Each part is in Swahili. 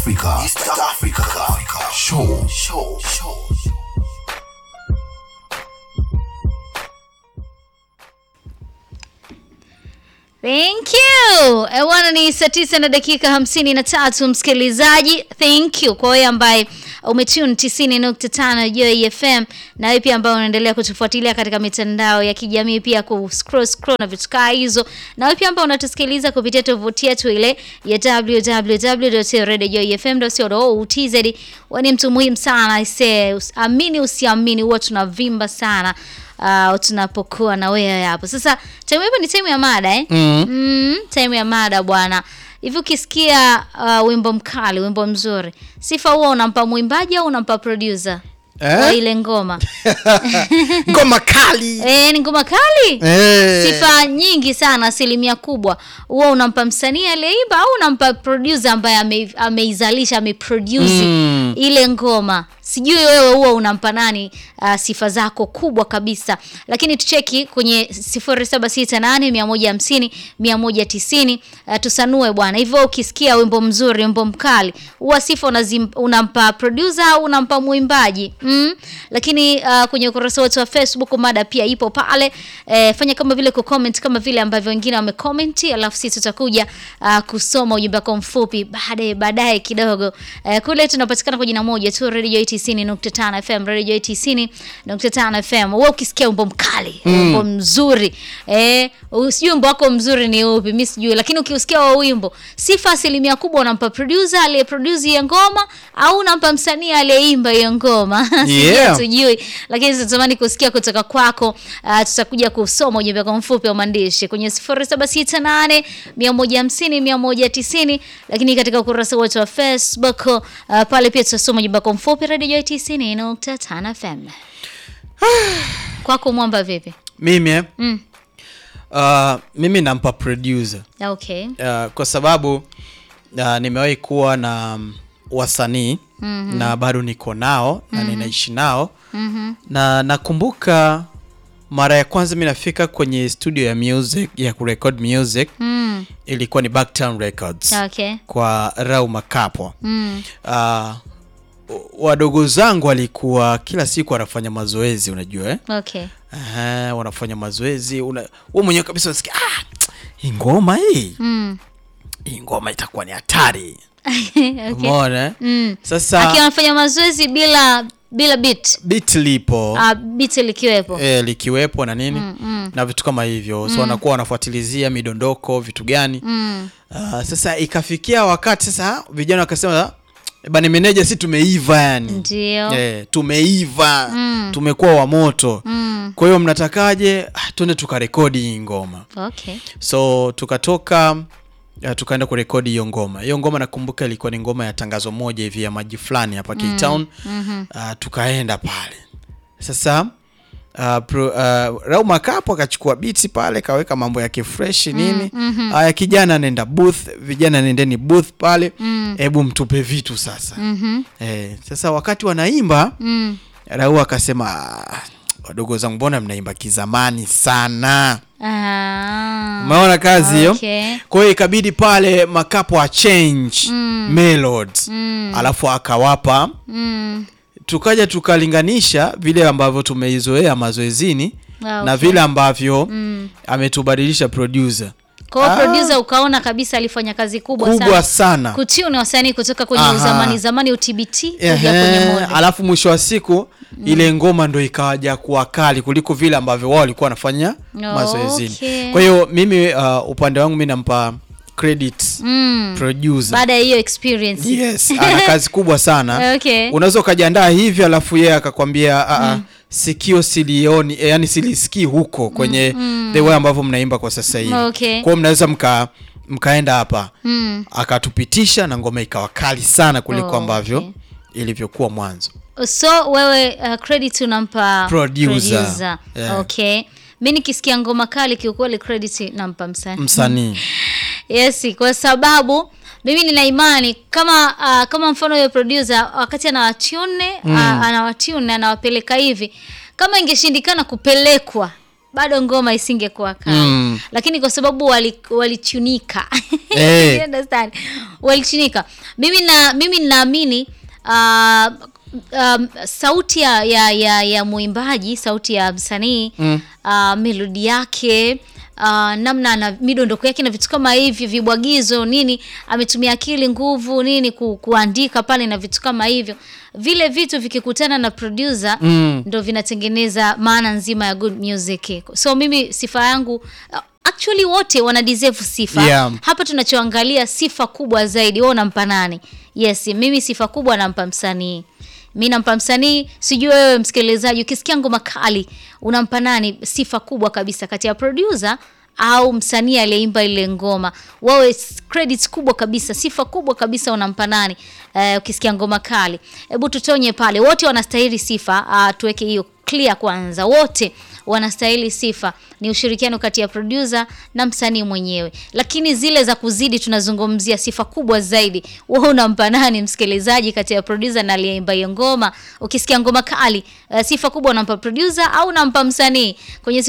Africa. Show. Thank you. Ewana ni saa 9 na dakika 53 msikilizaji. Thank you kwa wewe ambaye umetune 90.5 Joy FM na wewe pia ambao unaendelea kutufuatilia katika mitandao ya kijamii pia scroll na vitu kama hizo. Na wewe pia ambao unatusikiliza kupitia tovuti yetu ile ya www.radiojoyfm.co.tz. Wani mtu muhimu sana amini usiamini huwa tunavimba sana. Tunapokuwa na wewe hapo. Sasa time hapa ni time ya mada time ya mada bwana. Hivi ukisikia wimbo mkali, wimbo mzuri, sifa huwa unampa mwimbaji au unampa producer? Kwa ile ngoma. Ngoma kali. Ni ngoma kali. Sifa nyingi sana, asilimia kubwa huwa unampa msanii aliyeimba au unampa producer ambaye ameizalisha, ameproduce ile ngoma. Sijui wewe huwa unampa nani sifa zako kubwa kabisa. Lakini tucheki kwenye 0768150190 tusanue bwana. Hivyo ukisikia wimbo mzuri, wimbo mkali, huwa sifa unampa producer au unampa muimbaji? Lakini kwenye ukurasa wetu wa Facebook mada pia ipo pale. Fanya kama vile kucomment kama vile ambavyo wengine wamecomment, alafu sisi tutakuja kusoma ujumbe wako mfupi baadaye kidogo. Kule tunapatikana kwa jina moja tu, Radio 90.5 FM, Radio 90.5 FM. Wewe ukisikia wimbo mkali, wimbo mzuri, usijui wimbo wako mzuri ni upi, mimi sijui, lakini ukiusikia wa wimbo, sifa asilimia kubwa unampa producer aliyeproduce hiyo ngoma au unampa msanii aliyeimba hiyo ngoma? Sijui, lakini tunatamani kusikia kutoka kwako. Tutakuja kusoma ujumbe wako mfupi au maandishi kwenye 0768150190, lakini katika ukurasa wetu wa Facebook pale pia tutasoma ujumbe wako mfupi Radio 90.5 FM. Kwako mwamba vipi? Mimi mimi nampa producer. Okay. Kwa sababu nimewahi kuwa na wasanii na bado niko nao na ninaishi nao. Na nakumbuka mara ya kwanza mimi nafika kwenye studio ya music, ya kurecord music, ilikuwa ni Backtown Records. Okay. Kwa Rau Makapo. Wadogo zangu walikuwa kila siku wanafanya mazoezi, unajua Okay. Wanafanya mazoezi, wewe mwenyewe kabisa unasikia hii ngoma hii. Hii ngoma itakuwa ni hatari. Okay. Umeona? Sasa akiwa anafanya mazoezi bila beat lipo. Beat likiwepo. Likiwepo na nini? Na vitu kama hivyo. So wanakuwa wanafuatilizia midondoko, vitu gani. Sasa ikafikia wakati sasa vijana wakasema bani meneja, si tumeiva yani. Ndio. Tumeiva. Tumekuwa wa moto. Kwa hiyo mnatakaje? Twende tukarekodi hii ngoma. Okay. So tukatoka tukaenda kurekodi hiyo ngoma. Hiyo ngoma nakumbuka ilikuwa ni ngoma ya tangazo moja hivi ya maji fulani hapa Cape Town. Tukaenda pale. Sasa Rau Makapo akachukua beats pale, kaweka mambo yake fresh nini. Kijana anaenda booth, vijana nendeni booth pale. Hebu mtupe vitu sasa. Sasa wakati wanaimba, Rau akasema, wadogo zangu mbona mnaimba kizamani sana? Umeona kazi hiyo? Okay. Kwa hiyo ikabidi pale Makapo change melodies. Alafu akawapa. Tukaja tukalinganisha vile ambavyo tumeizoea mazoezini na vile ambavyo ametubadilisha producer. Kwa producer ukaona kabisa alifanya kazi kubwa sana. Kutune wasanii kutoka kwenye zamani UTBT kuja kwenye mode. Alafu mwisho wa siku ile ngoma ndo ikaja kuwa kali kuliko vile ambavyo wao walikuwa wanafanya mazoezini. Okay. Kwa hiyo mimi upande wangu mimi nampa credit producer. Baada ya hiyo experience. Yes, ana kazi kubwa sana. Okay. Unaweza kujiandaa hivi alafu yeye akakwambia sikio silioni, yani silisikii huko kwenye the way ambavyo mnaimba kwa sasa hivi. Okay. Kwa hiyo mnaweza mkaenda hapa. Akatupitisha na ngoma ikawa kali sana kuliko ambavyo ilivyokuwa mwanzo. So wewe credit unampa producer. Yeah. Okay. Mimi nikisikia ngoma kali kiukweli credit nampa msanii. Yes, kwa sababu mimi nina imani kama mfano yule producer wakati anawatune anawapeleka hivi, kama ingeshindikana kupelekwa bado ngoma isingekuwa kali. Lakini kwa sababu walichunika. You understand? Walichunika. Mimi ninaamini sauti ya muimbaji, sauti ya msanii, melodi yake, namna na midondoko yake na vitu kama hivi, vibwagizo nini, ametumia akili, nguvu nini kuandika pale na vitu kama hivyo. Vile vitu vikikutana na producer ndo vinatengeneza maana nzima ya good music. So mimi sifa yangu, actually wote wana deserve sifa. Yeah. Hapa tunachoangalia sifa kubwa zaidi, wewe unampa nani? Yes, mimi sifa kubwa nampa msanii. Mimi nampa msanii, sijui wewe msikilizaji ukisikia ngoma kali unampa nani sifa kubwa kabisa kati ya producer au msanii aliyeimba ile ngoma? Wewe credits kubwa kabisa, sifa kubwa kabisa unampa nani ukisikia ngoma kali? Hebu tutonye pale. Wote wanastahili sifa, tuweke hiyo clear kwanza. Wote wanastahili sifa. Ni ushirikiano kati ya producer na msanii mwenyewe. Lakini zile za kuzidi tunazungumzia sifa kubwa zaidi. Wewe unampa nani msikilizaji kati ya producer na aliyeimba hiyo ngoma? Ukisikia ngoma kali, sifa kubwa unampa producer au unampa msanii? Kwenye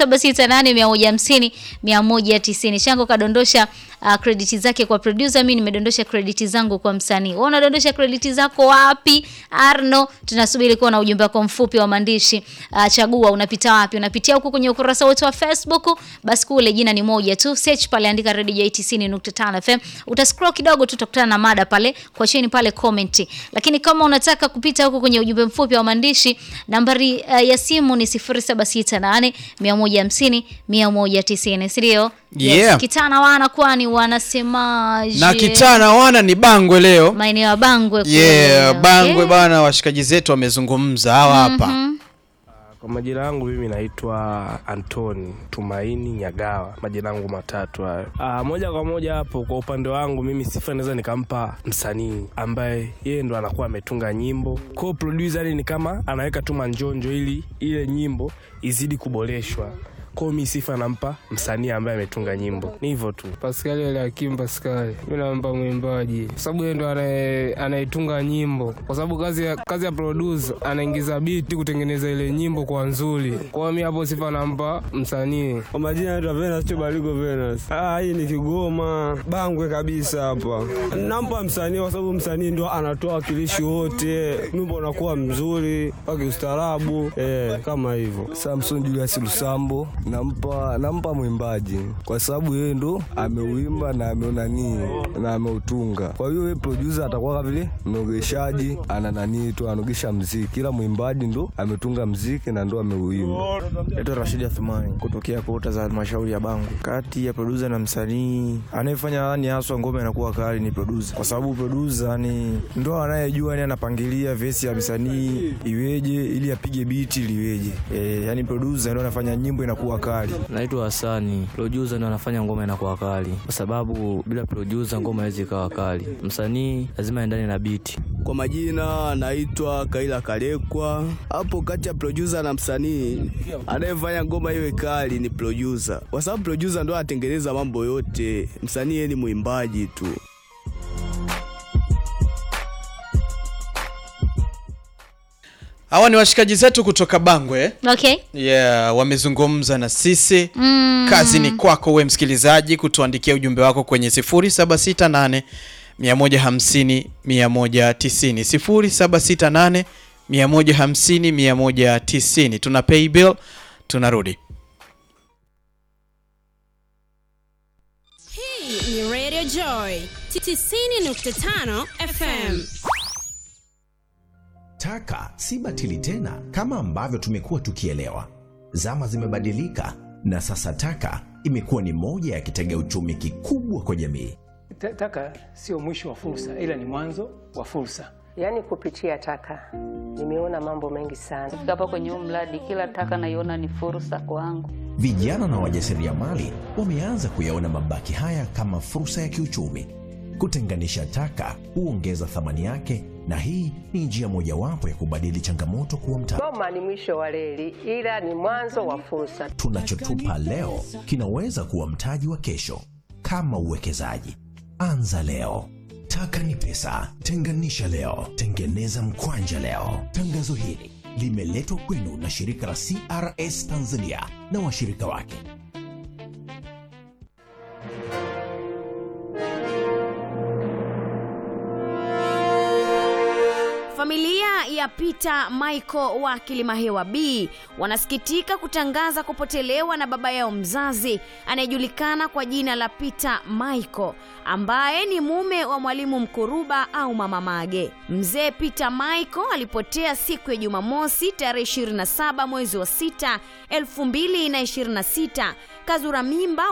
0768150190 Shango kadondosha credit zake kwa producer, mimi nimedondosha credit zangu kwa msanii. Wewe unadondosha credit zako wapi? Arno, tunasubiri kuona ujumbe wako mfupi wa maandishi. Chagua unapita wapi? Unapitia huko kwenye ukurasa wetu wa Facebook, basi kule jina ni moja tu, search pale, andika Radio 90.5 FM. Utascroll kidogo tutakutana na mada pale, kwa chini pale comment. Lakini kama unataka kupita huko kwenye ujumbe mfupi wa maandishi, nambari ya simu ni 0768150190, sio? Yeah. Yes, kitana wana kwani wanasemaje? Na kitana wana ni Bangwe leo. Maeneo ya Bangwe kule. Yeah, Bangwe bana, washikaji zetu wamezungumza hawa hapa. Kwa majina yangu mimi naitwa Antoni Tumaini Nyagawa, majina yangu matatu hayo. Moja kwa moja hapo kwa upande wangu mimi sifa naweza nikampa msanii ambaye yeye ndo anakuwa ametunga nyimbo. Kwa producer ni kama anaweka tu manjonjo ili ile nyimbo izidi kuboreshwa. Kwa mimi sifa nampa msanii ambaye ametunga nyimbo. Ni hivyo tu. Pascal Hakim Pascal. Mimi nampa mwimbaji. Sababu yeye ndo anaitunga nyimbo. Kwa sababu kazi ya producer anaingiza beat kutengeneza ile nyimbo kwa nzuri. Kwa mimi hapo sifa nampa msanii. Kwa majina yetu Venus Chobaligo Venus. Hii ni Kigoma, Bangwe kabisa hapa. Nampa msanii kwa sababu msanii ndo anatoa wakilishi wote. Nyimbo inakuwa mzuri, kwa ustaarabu, kama hivyo. Samson Julius Lusambo. Nampa mwimbaji kwa sababu yeye ndo ameuimba na ameona nini na ameutunga. Kwa hiyo yeye producer atakuwa vile mnogeshaji, ana nani tu anogesha muziki. Kila mwimbaji ndo ametunga muziki na ndo ameuimba. Naitwa Rashid Athmani kutokea Kota za Halmashauri ya Bangu. Kati ya producer na msanii, anayefanya ni haswa ngoma inakuwa kali ni producer. Kwa sababu producer ni ndo anayejua, ni anapangilia verse ya msanii iweje ili apige beat liweje. Yani producer ndo anafanya nyimbo inakuwa kali. Naitwa Hasani, producer ndo anafanya ngoma inakuwa kali. Kwa sababu bila producer ngoma haiwezi kuwa kali. Msanii lazima aendane na beat. Kwa majina naitwa Kaila Kalekwa. Hapo kati ya producer na msanii, anayefanya ngoma iwe kali ni producer. Kwa sababu producer ndo anatengeneza mambo yote. Msanii yeye ni muimbaji tu. Hawa ni washikaji zetu kutoka Bangwe. Okay. Yeah, wamezungumza na sisi. Kazi ni kwako wewe msikilizaji kutuandikia ujumbe wako kwenye 0768 150 190 0768 150 190. Tuna pay bill, tunarudi. Hii ni Radio Joy 90.5 FM. Taka si batili tena kama ambavyo tumekuwa tukielewa. Zama zimebadilika na sasa taka imekuwa ni moja ya kitega uchumi kikubwa kwa jamii. Taka sio mwisho wa fursa, ila ni mwanzo wa fursa. Yaani kupitia taka nimeona mambo mengi sana. Kufika hapa kwenye mradi, kila taka naiona ni fursa kwangu. Vijana na wajasiriamali wameanza kuyaona mabaki haya kama fursa ya kiuchumi. Kutenganisha taka huongeza thamani yake, na hii ni njia mojawapo ya kubadili changamoto kuwa mtaji. Goma ni mwisho wa reli, ila ni mwanzo wa fursa. Tunachotupa leo kinaweza kuwa mtaji wa kesho. Kama uwekezaji, anza leo. Taka ni pesa, tenganisha leo, tengeneza mkwanja leo. Tangazo hili limeletwa kwenu na shirika la CRS Tanzania na washirika wake. Familia ya Peter Michael wa Kilimahewa B wanasikitika kutangaza kupotelewa na baba yao mzazi anayejulikana kwa jina la Peter Michael, ambaye ni mume wa Mwalimu Mkuruba au Mama Mage. Mzee Peter Michael alipotea siku ya Jumamosi tarehe 27 mwezi wa 6, 2026 kazura mimba